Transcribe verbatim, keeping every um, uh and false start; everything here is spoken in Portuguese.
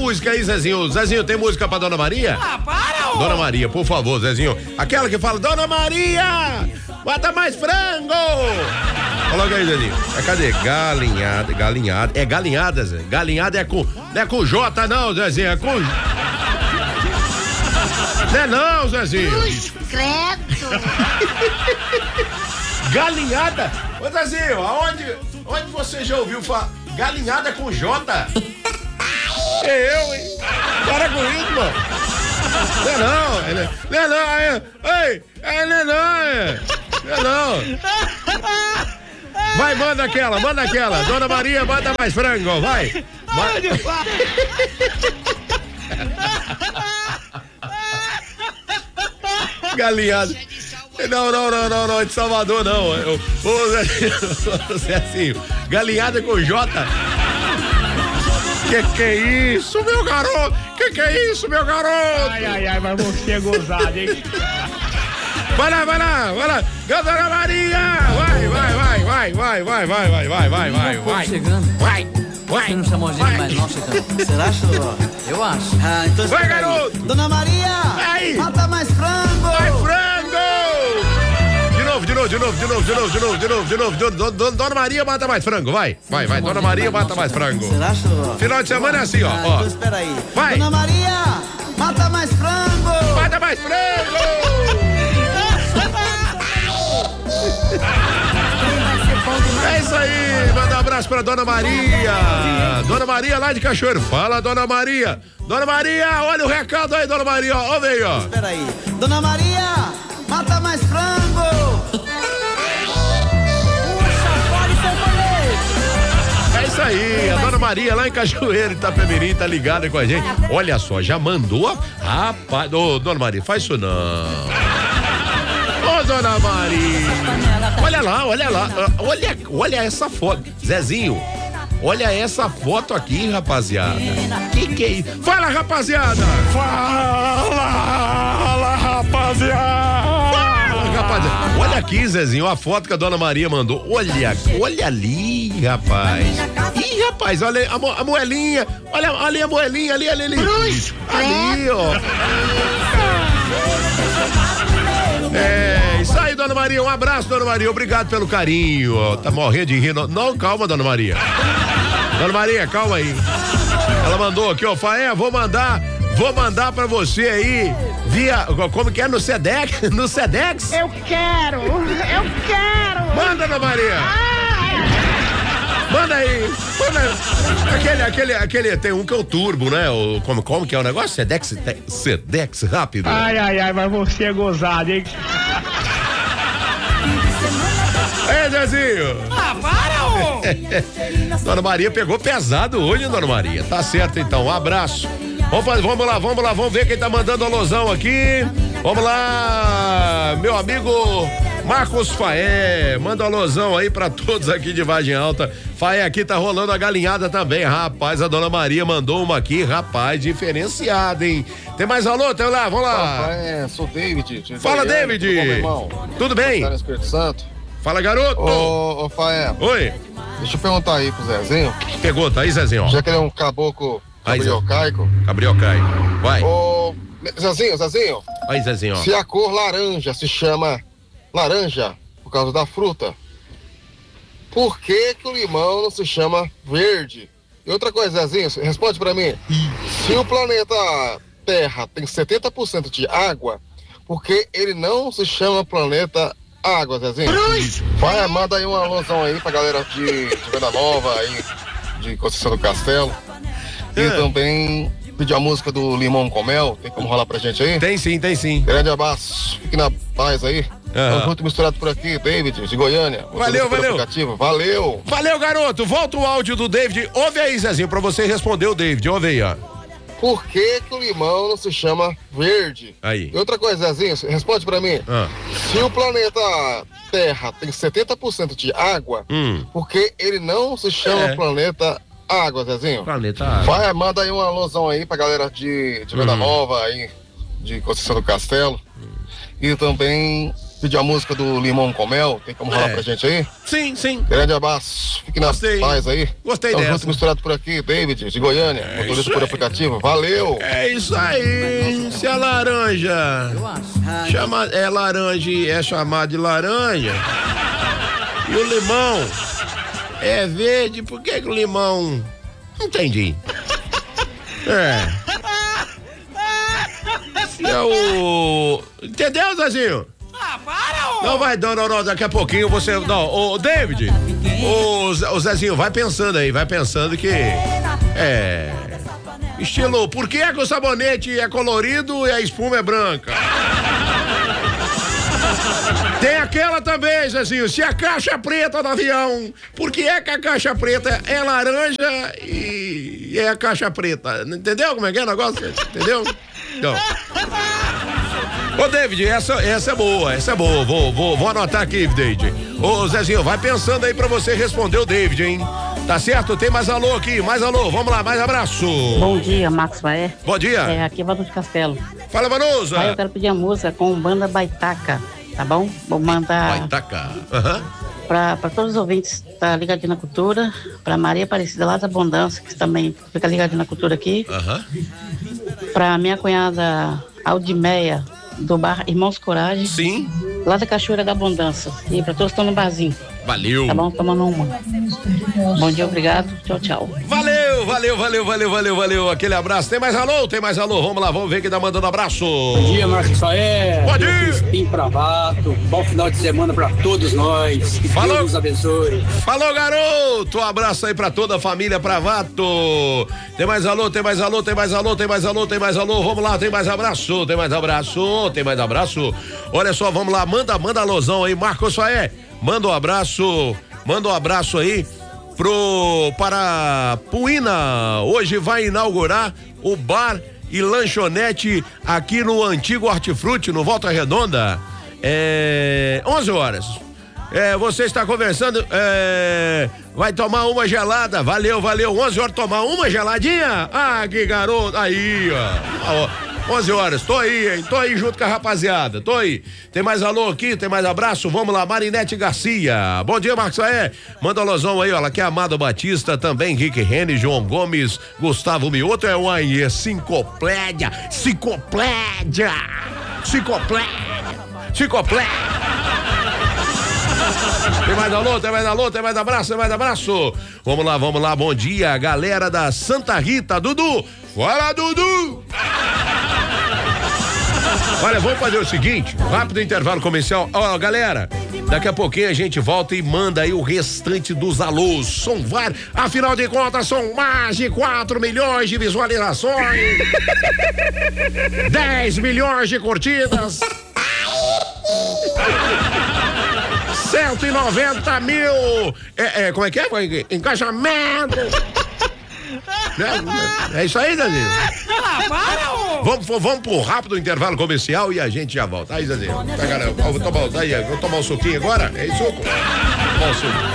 música aí, Zezinho. Zezinho, tem música pra Dona Maria? Ah, para, ô. Dona Maria, por favor, Zezinho. Aquela que fala, Dona Maria, bota mais frango. Coloca aí, Zezinho. É, cadê? Galinhada, galinhada. É galinhada, Zé. Galinhada é com, não é com J, não, Zezinho. É com... Não é não, Zezinho. Cruz, credo. Galinhada? Ô, Zezinho, aonde, onde você já ouviu falar? Galinhada com J? É eu, hein? Para com isso, mano. Não é não, é, não é não, é, ei, é, não é não, é, não é não. Vai, manda aquela, manda aquela. Dona Maria, bota mais frango, vai. Vai. Galinhada. Não, não, não, não, não, é de Salvador, não. Ô, Zezinho, Zezinho, galinhada com J. Que que é isso, meu garoto? Que que é isso, meu garoto? Ai, ai, ai, mas você é gozado, hein? Vai lá, vai lá, vai lá. Dona Maria! Vai, vai, vai, vai, vai, vai, vai, vai, vai, vai, vai, vai. Chegando. Vai, vai. Você não chamou a gente vai. mais não, chegando. Será, Choró? Eu acho. Ah, então Vai, espera aí. garoto! Dona Maria! Vai! Mata mais frango! Vai, frango! De novo, de novo, de novo, de novo, de novo, de novo, de novo, de novo, de novo. Dona, Dona Maria mata mais frango, vai. Vai, vai, Dona Maria mata mais frango. Será, Choró? Final de semana é assim, ó. Ah, ó. então espera aí. Vai. Dona Maria! Mata mais frango! Mata mais frango! É isso aí, manda um abraço pra Dona Maria. Dona Maria lá de Cachoeiro. Fala, Dona Maria. Dona Maria, olha o recado aí, Dona Maria. Ó, vem, ó. Espera aí. Dona Maria! Mata mais frango! É isso aí, a Dona Maria lá em Cachoeiro, Itapemirim, tá ligada com a gente. Olha só, já mandou a... Rapaz, ô, Dona Maria, faz isso não. Ô, Dona Maria. Olha lá, olha lá. Olha, olha essa foto. Zezinho, olha essa foto aqui, rapaziada. Que que é isso? Fala, rapaziada. Fala, fala, rapaziada. Fala, rapaziada. Olha aqui, Zezinho, a foto que a Dona Maria mandou. Olha, olha ali, rapaz. Ih, rapaz, olha a, mo, a moelinha. Olha ali a moelinha, ali, ali, ali. Cruz, Ali, ó. É, isso aí, Dona Maria, um abraço, Dona Maria, obrigado pelo carinho, ó, tá morrendo de rir, não, não, calma, Dona Maria. Dona Maria, calma aí. Ela mandou aqui, ó, Faé, vou mandar, vou mandar pra você aí, via, como que é, no Sedex, no Sedex? Eu quero, eu quero. Manda, Dona Maria. Manda aí, manda aquele, aquele, aquele, tem um que é o turbo, né, o, como, como que é o negócio? Sedex, te, Sedex, rápido. Ai, ai, ai, mas você é gozado, hein? Ei, Zezinho. Ah, para, ô! Dona Maria pegou pesado hoje, Dona Maria. Tá certo, então. Um abraço. Vamos, fazer, vamos lá, vamos lá, vamos ver quem tá mandando a alusão aqui. Vamos lá, meu amigo Marcos Faé. Manda a alusão aí pra todos aqui de Vargem Alta. Faé, aqui tá rolando a galinhada também. Rapaz, a Dona Maria mandou uma aqui, rapaz, diferenciada, hein? Tem mais alô? Tem lá, vamos lá. É, sou David. Fala, Goiânia, David. tudo bom, meu irmão? Tudo bem? Tá no Espírito Santo? Fala, garoto. Ô, ô, Faé, Oi. deixa eu perguntar aí pro Zezinho, Pegou, tá aí, Zezinho, ó. já que ele é um caboclo Aí, Zé. cabriocaico. Gabriel Cai. Vai. Ô, Zezinho, Zezinho, Aí, Zezinho, ó. se a cor laranja se chama laranja por causa da fruta, por que que o limão não se chama verde? E outra coisa, Zezinho, responde pra mim. Se o planeta Terra tem setenta por cento de água, por que ele não se chama planeta água, Zezinho? Cruz. Vai, manda aí uma alusão aí pra galera de, de Venda Nova, aí, de Conceição do Castelo. E É. também pedir a música do Limão com Mel, tem como rolar pra gente aí? Tem sim, tem sim. Grande abraço, fique na paz aí. Aham. Tamo junto misturado por aqui, David, de Goiânia. Valeu, valeu. Aplicativo. Valeu. Valeu, garoto. Volta o áudio do David. Ouve aí, Zezinho, pra você responder o David. Ouve aí, ó. Por que que o limão não se chama verde? Aí. E outra coisa, Zezinho, responde pra mim. Ah. Se o planeta Terra tem setenta por cento de água, Hum. por que ele não se chama É. planeta água, Zezinho? Planeta água. Vai, manda aí uma alusão aí pra galera de, de Venda Hum. Nova, aí, de Conceição do Castelo. E também pedir a música do Limão com Mel. Tem como falar É. pra gente aí? Sim, sim. Grande abraço. Fique na Gostei. paz aí. Gostei Tamo dessa. junto, misturado por aqui. David, de Goiânia. isso Motorista por aí. aplicativo. Valeu. É isso aí. Se a laranja chama, é laranja e é chamada de laranja, e o limão é verde, por que, que o limão... Não entendi. É. Se é o... Entendeu, Zezinho? Ah, para, ô. Não vai, não, não, não, daqui a pouquinho você... Não, ô David, ô, Zé- ô Zezinho, vai pensando aí, vai pensando que... É... Estilo, por que é que o sabonete é colorido e a espuma é branca? Tem aquela também, Zezinho, se a caixa é preta do avião, por que é que a caixa preta é laranja e é a caixa preta? Entendeu como é que é o negócio? Entendeu? Então... Ô, David, essa, essa é boa, essa é boa. Vou, vou, vou anotar aqui, David. Ô, Zezinho, vai pensando aí pra você responder o David, hein? Tá certo? Tem mais alô aqui, mais alô. Vamos lá, mais abraço. Bom dia, Marcos Faé. Bom dia. É, aqui é Vado de Castelo. Fala, Vanusa. Aí eu quero pedir a música com banda Baitaca, tá bom? Vou mandar Vai tacar. Aham. pra, pra todos os ouvintes que tá ligadinho na cultura, pra Maria Aparecida lá da Abundância, que também fica ligadinho na cultura aqui, Aham. pra minha cunhada Aldimeia, do bar Irmãos Coragem, Sim. lá da Cachoeira da Abundância. E pra todos que estão no barzinho, Valeu. tá bom? Tomando uma. Bom dia, obrigado. Tchau, tchau. Valeu, valeu, valeu, valeu, valeu, valeu. Aquele abraço. Tem mais alô? Tem mais alô? Vamos lá, vamos ver quem tá mandando abraço. Bom dia, Marcos Faé. Bom dia. Crispim Pravato. Bom final de semana pra todos nós. Que Falou. Deus nos abençoe. Falou, garoto! Um abraço aí pra toda a família Pravato. Tem mais alô, tem mais alô, tem mais alô, tem mais alô, tem mais alô. Vamos lá, tem mais abraço, tem mais abraço, tem mais abraço. Olha só, vamos lá, manda, manda alôzão aí, Marcos Faé. Manda um abraço, manda um abraço aí pro para Puína. Hoje vai inaugurar o bar e lanchonete aqui no antigo Hortifruti, no Volta Redonda. É onze horas. É, você está conversando, é, vai tomar uma gelada, valeu, valeu, onze horas tomar uma geladinha? Ah, que garoto, aí, ó, onze horas, tô aí, hein, tô aí junto com a rapaziada, tô aí. Tem mais alô aqui, tem mais abraço, vamos lá, Marinete Garcia. Bom dia, Marcos Aé. Manda alôzão aí, ó, ela quer Amado Batista, também Rick Rene, João Gomes, Gustavo Mioto, é o Aie, Sincoplédia, Sincoplédia, Sincoplédia, Sincoplédia. Tem mais alô, tem mais alô, tem mais abraço, tem mais abraço. Vamos lá, vamos lá, bom dia, galera da Santa Rita, Dudu. Fala, Dudu! Olha, vamos fazer o seguinte, rápido intervalo comercial. Ó, galera, daqui a pouquinho a gente volta e manda aí o restante dos alôs. São vários, afinal de contas, são mais de quatro milhões de visualizações. dez milhões de curtidas. cento e noventa mil. É, é, como é que é? Encaixamento. É, é isso aí, Danilo. Ah, para, ô. Vamos, vamos pro rápido intervalo comercial e a gente já volta. Aí, Danilo. Tá, galera, eu vou tomar, aí, eu vou tomar um suquinho agora? É isso, suco? Tomar um suco.